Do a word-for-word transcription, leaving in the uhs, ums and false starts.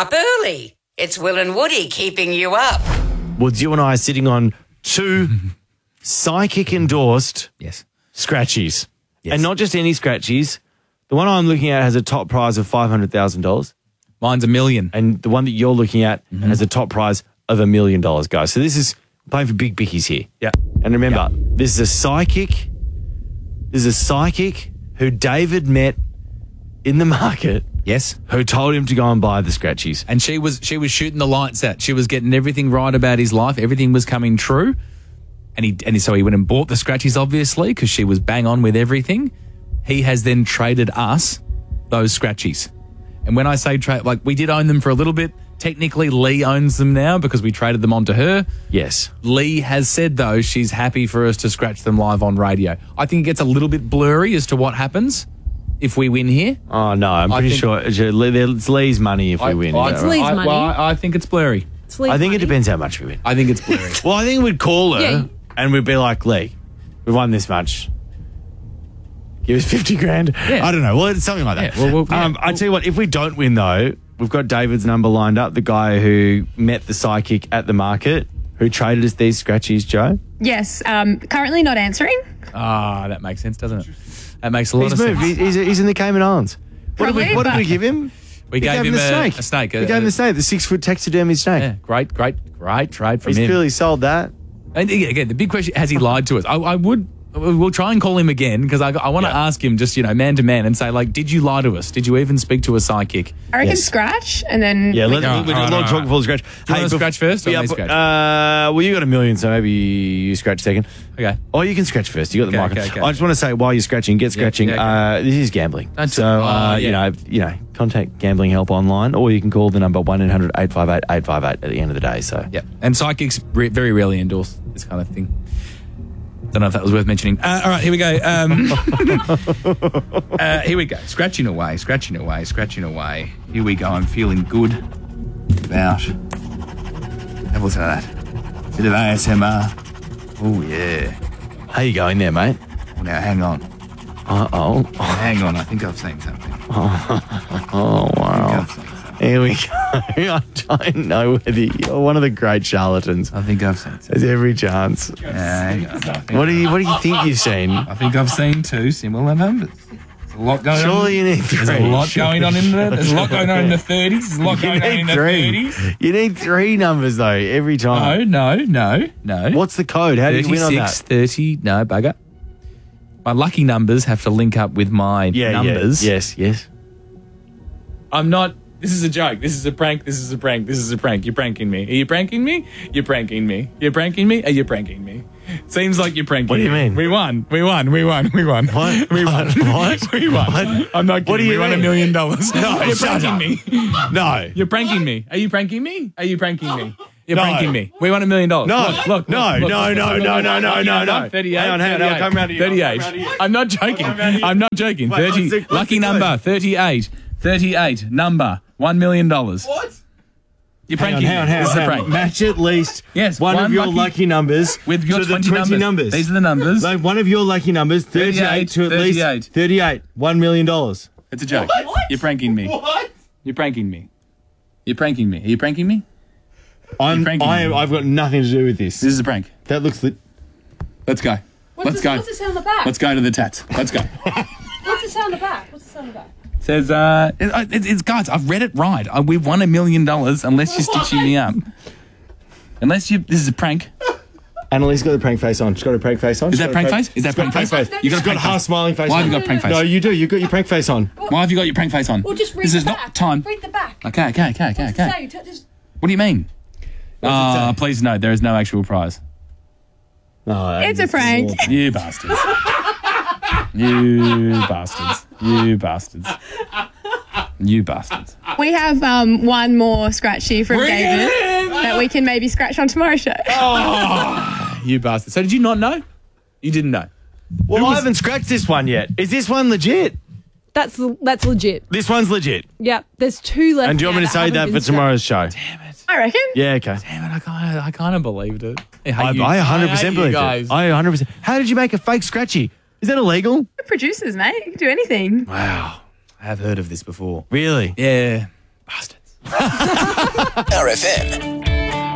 up early. It's Will and Woody keeping you up. Woods, you and I are sitting on two psychic-endorsed Yes. scratchies. Yes. And not just any scratchies. The one I'm looking at has a top prize of five hundred thousand dollars. Mine's a million. And the one that you're looking at mm-hmm. has a top prize of a million dollars, guys. So this is playing for big bickies here. Yeah. And remember, yeah. this is a psychic. This is a psychic who David met in the market. Yes. Who told him to go and buy the scratchies. And she was she was shooting the lights out. She was getting everything right about his life. Everything was coming true. And he and so he went and bought the scratchies, obviously, because she was bang on with everything. He has then traded us those scratchies. And when I say trade, like we did own them for a little bit. Technically, Lee owns them now because we traded them on to her. Yes. Lee has said, though, she's happy for us to scratch them live on radio. I think it gets a little bit blurry as to what happens if we win here. Oh, no, I'm I pretty think- sure it's Lee's money if we I- win. I- Is It's that right? Lee's I, money. well, I, I think it's blurry. It's Lee's I think it money. depends how much we win. I think it's blurry. Well, I think we'd call her Yeah. and we'd be like, Lee, we've won this much. Give us fifty grand. Yeah. I don't know. Well, it's something like that. Yeah, well, well, yeah. um, I tell you what, if we don't win, though, we've got David's number lined up, the guy who met the psychic at the market, who traded us these scratchies, Joe. Yes, um, currently not answering. Ah, that makes sense, doesn't it? That makes a lot He's of moved. sense. He's, he's in the Cayman Islands. What did, we, Probably, what did we but- give him? We We gave him the a- snake. a snake, We a- gave him a- the snake, the six-foot taxidermy snake. Yeah, great, great, great trade from He's him. clearly sold that. And again, the big question, has he lied to us? I, I would, we'll try and call him again because I, I want to Yeah. ask him just, you know, man to man and say, like, did you lie to us? Did you even speak to a psychic? I reckon Yes. scratch and then Yeah, we- let, All we, we right, do a all lot right, of talk all before the scratch. Do you want to bef- scratch first or yeah, me but, scratch? Uh, well, you got a million, so maybe you scratch second. Okay. Oh, you can scratch first. You got the Okay, mic. okay, okay. I just want to say, while you're scratching, get scratching. yeah, uh, this is gambling. Don't- so, oh, uh, yeah. you know, you know, contact gambling help online, or you can call the number one eight hundred eight five eight eight five eight at the end of the day. So, Yeah. And psychics re- very rarely endorse this kind of thing. Don't know if that was worth mentioning. Uh, all right, here we go. Um, uh, here we go. Scratching away, scratching away, scratching away. Here we go. I'm feeling good about. Have a listen to that. Bit of A S M R. Oh, yeah. how you going there, mate? Well, now, hang on. Uh oh. Hang on. I think I've seen something. Oh I wow. think I've seen something. Here we go. I don't know whether you're one of the great charlatans. I think I've seen something. There's every chance. Uh, hang on. I think- What do you What do you think you've seen? I think I've seen two similar numbers. There's a lot going on. Surely you need There's three. a lot going on in the. There's a lot going on in the thirties. There's a lot You going on in need the three. thirties. You need three numbers though every time. No, no, no, no. What's the code? How do you win on that? thirty, no, bugger. My lucky numbers have to link up with my Yeah, numbers. yeah. Yes, yes. I'm not. This is a joke. This is a prank. This is a prank. This is a prank. You're pranking me. Are you pranking me? You're pranking me. You're pranking me. Are you pranking me? Seems like you're pranking What do you me. mean? We won. We won. We won. We won. What? We won. What? We won. What? I'm not kidding. What do you we won a mean? million dollars. No, you're shut pranking up. me. No. You're pranking me. Are you pranking me? Are you pranking me? You're No. pranking me. We won a million dollars. No. Look, look, No, look, look, no, look, no, look, no, look, no, look, no, look, no, look, no. thirty-eight. Hang on, hang on, I'll thirty-eight, come round to you. I'll come thirty-eight. round to you. I'm not joking. I'll come round to you. I'm not joking. Wait, thirty. what's the- what's Lucky the number. code? thirty-eight. thirty-eight. Number. One million dollars. What? You're Hang on, pranking hang on, me. hang This on, is a hang prank. on. Match at least Yes, one, one of your lucky- lucky, numbers With your to the twenty, twenty numbers. numbers. These are the numbers. Like one of your lucky numbers, thirty-eight, to at thirty-eight. least thirty-eight, one million dollars. It's a joke. You're pranking me. What? You're pranking me. You're pranking me. Are you pranking me? I'm, pranking I, me. I've got nothing to do with this. This is a prank. That looks lit. Let's go. What's Let's this, go. What's it say on the back? Let's go to the tats. Let's go. What's it say on the back? What's it say on the back? Says, uh, it, it, it's guys, I've read it right. I, we've won a million dollars unless you're stitching me up. Unless you, this is a prank. Annalise got the prank face on. She's got a prank face on. Is She's that got a prank face? Is that she's got a prank face? face? You got a She's got a prank half face. smiling face Why on. have you got a prank face? No, you do. You got your prank face on. Why have you got your prank face on? Well, just read this the is back. not time. Read the back. Okay, okay, okay, okay, What's it okay. say? T- just- What do you mean? it Ah, say? please no, there is no actual prize. No, It's a prank. You bastards. You bastards. You bastards. You bastards. We have um, one more scratchy from Bring it David in! that we can maybe scratch on tomorrow's show. You bastards. So did you not know? You didn't know. Well, I haven't scratched this one yet. Is this one legit? That's that's legit. This one's legit. Yep. There's two left. And do you want me now to say haven't that been for scratched. tomorrow's show? I reckon. Yeah, okay. Damn it, I kind of I kind of believed it. I, hate I, you. I one hundred hate percent you believe guys. it. I one hundred percent. How did you make a fake scratchy? Is that illegal? We're producers, mate. You can do anything. Wow. I have heard of this before. Really? Yeah. Bastards. R F M.